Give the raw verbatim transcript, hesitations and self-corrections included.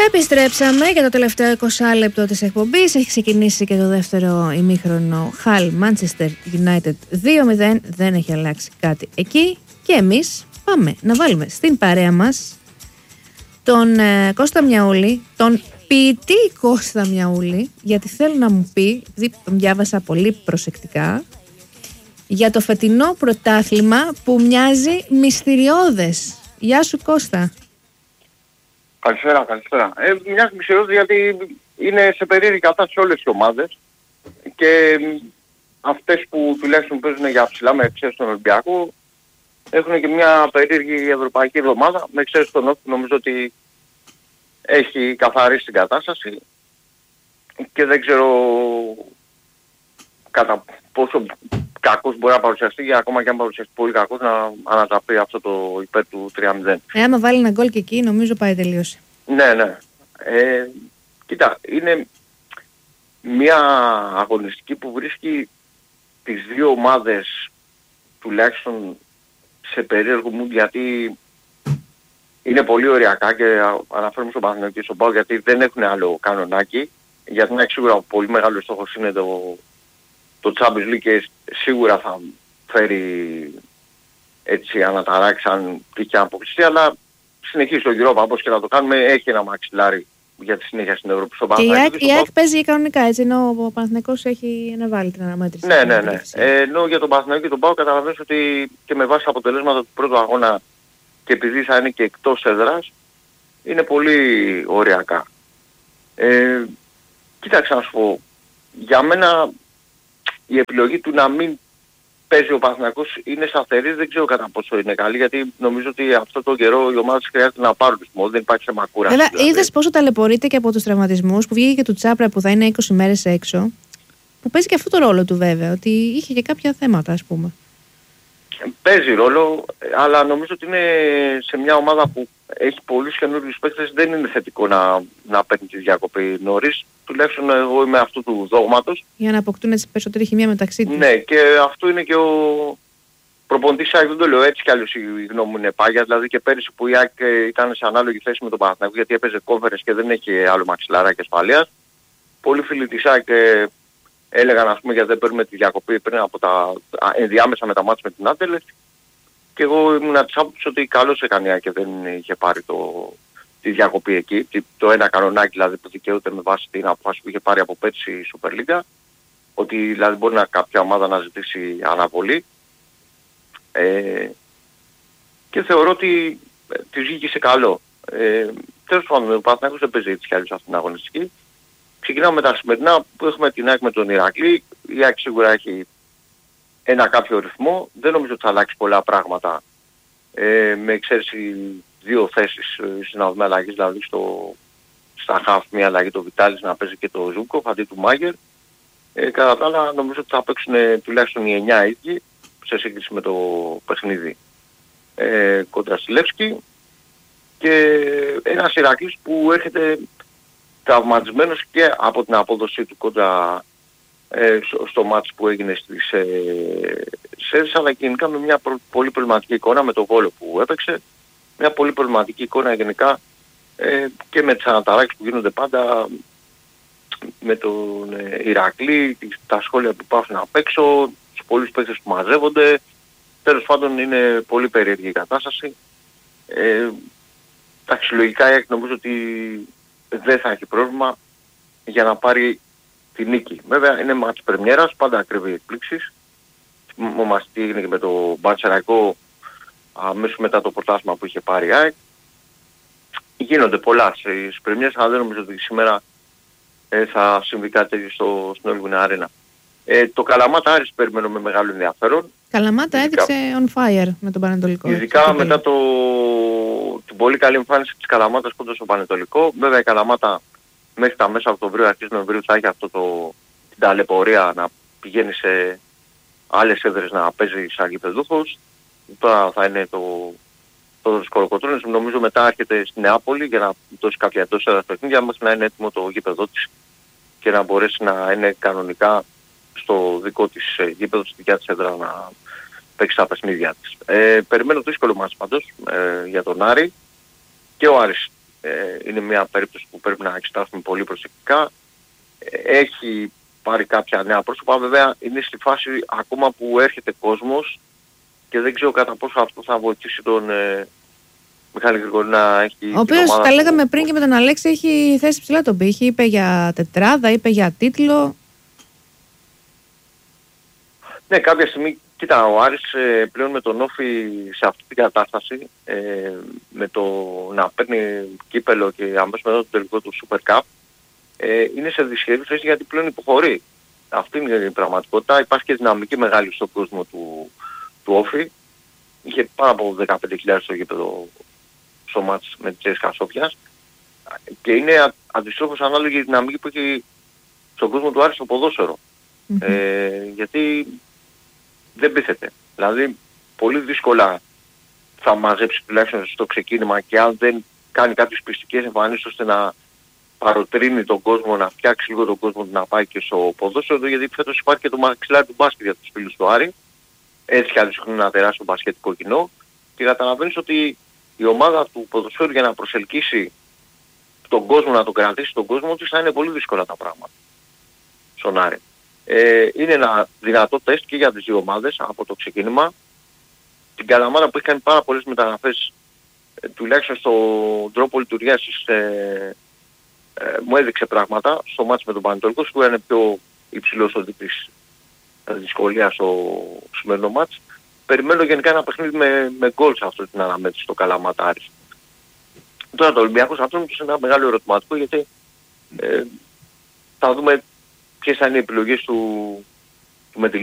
Επιστρέψαμε για το τελευταίο είκοσι λεπτό της εκπομπής. Έχει ξεκινήσει και το δεύτερο ημίχρονο. Hull Manchester United δύο μηδέν. Δεν έχει αλλάξει κάτι εκεί. Και εμείς πάμε να βάλουμε στην παρέα μας τον ε, Κώστα Μιαούλη, τον ποιητή Κώστα Μιαούλη, γιατί θέλω να μου πει, τον διάβασα πολύ προσεκτικά, για το φετινό πρωτάθλημα που μοιάζει μυστηριώδες. Γεια σου Κώστα. Καλησπέρα, καλησπέρα. Ε, μοιάζει μυστηριώδες γιατί είναι σε περίεργη κατάσταση όλες οι ομάδες και αυτές που τουλάχιστον παίζουν για ψηλά με εξαίρεση τον Ολυμπιακό έχουν και μια περίεργη ευρωπαϊκή εβδομάδα με εξαίρεση τον Όφη, νομίζω ότι έχει καθαρίσει την κατάσταση και δεν ξέρω κατά πόσο κακός μπορεί να παρουσιαστεί και ακόμα και αν παρουσιαστεί πολύ κακός να ανατραπεί αυτό το υπέρ του τρία μηδέν. Ε, άμα βάλει ένα γκολ και εκεί νομίζω πάει τελείωσε. Ναι, ναι. Ε, κοίτα, είναι μια αγωνιστική που βρίσκει τις δύο ομάδες τουλάχιστον σε περίεργο μου, γιατί είναι πολύ ωριακά και αναφέρομαι στον Παναθηναϊκό και στον ΠΑΟΚ γιατί δεν έχουν άλλο κανονάκι, γιατί είναι σίγουρα πολύ μεγάλο στόχος είναι το, το Champions League και σίγουρα θα φέρει έτσι αναταράξει αν τύχει αποκλειστεί, αλλά συνεχίζει το γύρο όπως και να το κάνουμε, έχει ένα μαξιλάρι για τη συνέχεια στην Ευρώπη. Στον και η ΑΕΚ παίζει κανονικά έτσι, ενώ ο Παναθηναϊκός έχει αναβάλει την αναμέτρηση. Ναι, ναι, ναι. Ε, ενώ για τον Παναθηναϊκό και τον ΠΑΟΚ καταλαβαίνεις ότι και με βάση τα αποτελέσματα του πρώτου αγώνα και επειδή θα είναι και εκτός έδρας, είναι πολύ ωριακά. Ε, κοίταξε να σου πω, για μένα η επιλογή του να μην παίζει ο Παναθηναϊκός είναι σταθερή, δεν ξέρω κατά πόσο είναι καλή, γιατί νομίζω ότι αυτό το καιρό οι ομάδες χρειάζεται να πάρουν ρυθμό, δεν υπάρχει θέμα κούραση. Βέβαια, δηλαδή. είδες πόσο ταλαιπωρείται και από τους τραυματισμούς που βγήκε και του Τσάπρα που θα είναι είκοσι μέρες έξω, που παίζει και αυτό το ρόλο του βέβαια, ότι είχε και κάποια θέματα ας πούμε. Παίζει ρόλο, αλλά νομίζω ότι είναι σε μια ομάδα που έχει πολλούς καινούριους παίκτες, δεν είναι θετικό να, να παίρνει τη διακοπή νωρίς. Τουλάχιστον εγώ είμαι αυτού του δόγματος. Για να αποκτούν έτσι περισσότερη χημεία μεταξύ τους. Ναι, και αυτό είναι και ο προπονητής ΑΕΚ, δεν το λέω έτσι κι άλλως η γνώμη μου είναι πάγια. Δηλαδή και πέρυσι που η ΑΕΚ ήταν σε ανάλογη θέση με τον Παναθηναϊκό γιατί έπαιζε κόμφερες και δεν έχει άλλο μαξιλαράκι ασφαλείας. Πολλοί φίλοι της ΑΕΚ έλεγαν ας πούμε γιατί δεν παίρνουμε τη διακοπή πριν από τα ενδιάμεσα με τα μάτια με την Άντελες. Και εγώ ήμουν της άποψης ότι καλώς έκανε η ΑΕΚ και δεν είχε πάρει το, τη διακοπή εκεί. Το ένα κανονάκι δηλαδή που δικαιούται με βάση την απόφαση που είχε πάρει από πέρσι η Super League. Ότι δηλαδή μπορεί να κάποια ομάδα να ζητήσει αναβολή. Ε, και θεωρώ ότι ε, της βγήκε σε καλό. Ε, τέλος πάντων, ο Παναθηναϊκός δεν παίζει έτσι κι άλλως αυτήν την αγωνιστική. Ξεκινάμε με τα σημερινά που έχουμε την ΑΕΚ με τον Ηρακλή. Η ΑΕΚ σίγουρα έχει ένα κάποιο ρυθμό. Δεν νομίζω ότι θα αλλάξει πολλά πράγματα. Ε, με εξαίρεση δύο θέσεις ε, συναδούμε αλλαγής, δηλαδή στο, στα χαφ μια αλλαγή το Βιτάλης να παίζει και το Ζούκοφ αντί του Μάγερ. Ε, κατά τα άλλα νομίζω ότι θα παίξουν ε, τουλάχιστον οι εννιά ίδιοι σε σύγκριση με το παιχνίδι ε, κόντρα στη Λεύσκη και ένας Ηρακλής που έρχεται τραυματισμένος και από την απόδοσή του κόντρα ε, στο, στο μάτς που έγινε στις ε, ΣΕΡΣ, αλλά γενικά με μια προ, πολύ προβληματική εικόνα με το Βόλο που έπαιξε, μια πολύ προβληματική εικόνα γενικά ε, και με τις αναταράξεις που γίνονται πάντα με τον ε, Ηρακλή, τα σχόλια που υπάρχουν απ' έξω, τους πολλούς παίκτες που μαζεύονται. Τέλος πάντων είναι πολύ περίεργη η κατάσταση. Ε, ταξιλογικά νομίζω ότι δεν θα έχει πρόβλημα για να πάρει τη νίκη. Βέβαια είναι μάτς πρεμιέρας, πάντα ακριβή εκπλήξεις. Μας τι έγινε και με το Μπαντσεραϊκό αμέσως μετά το πρωτάθλημα που είχε πάρει η ΑΕΚ. Γίνονται πολλά στις πρεμιέρες, αλλά δεν νομίζω ότι σήμερα ε, θα συμβεί κάτι στο, στην Όλυμπινα Αρένα. Ε, το Καλαμάτα Άρης περιμένω με μεγάλο ενδιαφέρον. Καλαμάτα ειδικά, έδειξε on fire με τον Πανετολικό. Ειδικά μετά το, την πολύ καλή εμφάνιση της Καλαμάτας κοντά στο Πανετολικό. Βέβαια η Καλαμάτα μέχρι τα μέσα Οκτωβρίου, αρχές Νοεμβρίου θα έχει αυτό το, την ταλαιπωρία να πηγαίνει σε άλλες έδρες να παίζει σαν γηπεδούχος. Τώρα θα είναι το, το Σκολοκοτρώνης. Νομίζω μετά έρχεται στη Νεάπολη για να δώσει κάποια εντός έδρας παιχνίδια μέχρι να είναι έτοιμο το γήπεδό της και να μπορέσει να είναι κανονικά στο δικό της γήπεδο, στη δικιά της έδρα να παίξει τα παιχνίδια της. Ε, περιμένω το δύσκολο μας πάντως ε, για τον Άρη και ο Άρης ε, είναι μια περίπτωση που πρέπει να εξετάσουμε πολύ προσεκτικά. Ε, έχει πάρει κάποια νέα πρόσωπα, βέβαια είναι στη φάση ακόμα που έρχεται κόσμος και δεν ξέρω κατά πόσο αυτό θα βοηθήσει τον ε, Μιχάλη Γρηγορή να έχει... Ο οποίος, τα λέγαμε πριν και με τον Αλέξη, έχει θέσει ψηλά τον πύχη, είπε για τετράδα, είπε για τίτλο. Ναι, κάποια στιγμή, κοίτα, ο Άρης ε, πλέον με τον Όφη σε αυτή την κατάσταση, ε, με το να παίρνει κύπελο και αμέσως μετά το τελικό του Super Cup, ε, είναι σε δυσχερή θέση γιατί πλέον υποχωρεί. Αυτή είναι η πραγματικότητα. Υπάρχει και δυναμική μεγάλη στον κόσμο του, του Όφη. Είχε πάνω από δεκαπέντε χιλιάδες στο γήπεδο στο μάτς με τις Τσέσκα Σόφιας και είναι αντιστρόφως ανάλογη η δυναμική που έχει στον κόσμο του Άρη στο ποδόσφαιρο. Mm-hmm. Ε, γιατί δεν πείθεται. Δηλαδή πολύ δύσκολα θα μαζέψει τουλάχιστον στο ξεκίνημα και αν δεν κάνει κάποιες πιστικές εμφανίσεις ώστε να παροτρύνει τον κόσμο, να φτιάξει λίγο τον κόσμο να πάει και στο ποδόσφαιρο, γιατί φέτος υπάρχει και το μαξιλάρι του μπάσκετ για τους φίλους του Άρη. Έτσι κι άλλως έχουν ένα τεράστιο μπασκετικό κοινό και καταλαβαίνεις ότι η ομάδα του ποδοσφαίρου για να προσελκύσει τον κόσμο, να τον κρατήσει τον κόσμο της θα είναι πολύ δύσκολα τα πράγματα στον Άρη. Ε, είναι ένα δυνατό τεστ και για τις δύο ομάδες από το ξεκίνημα. Την Καλαμάτα που έχει κάνει πάρα πολλές μεταγραφές, ε, τουλάχιστον στον τρόπο λειτουργίας της, ε, ε, μου έδειξε πράγματα στο μάτς με τον Πανετολικό, που είναι πιο υψηλός ο δείκτης δυσκολίας στο σημερινό μάτς. Περιμένω γενικά ένα παιχνίδι με, με γκολ σε αυτή την αναμέτρηση στο Καλαμάτα Άρης. Τώρα το Ολυμπιακός αυτό είναι ένα μεγάλο ερωτηματικό, γιατί ε, θα δούμε ποιες θα είναι οι επιλογές του, του με τη